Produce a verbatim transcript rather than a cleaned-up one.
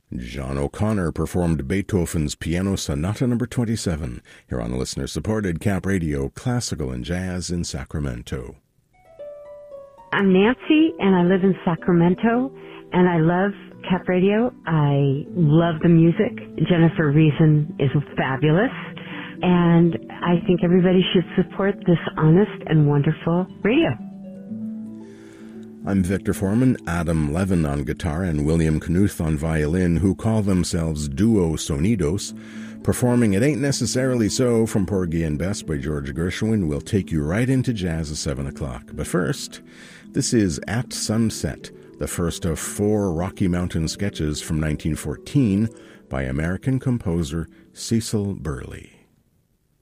John O'Connor performed Beethoven's Piano Sonata number twenty-seven, here on listener-supported Cap Radio, Classical and Jazz in Sacramento. I'm Nancy, and I live in Sacramento, and I love Cap Radio. I love the music. Jennifer Reason is fabulous, and I think everybody should support this honest and wonderful radio. I'm Victor Foreman, Adam Levin on guitar, and William Knuth on violin, who call themselves Duo Sonidos. Performing It Ain't Necessarily So from Porgy and Bess by George Gershwin will take you right into jazz at seven o'clock. But first, this is At Sunset, the first of four Rocky Mountain sketches from nineteen fourteen by American composer Cecil Burley.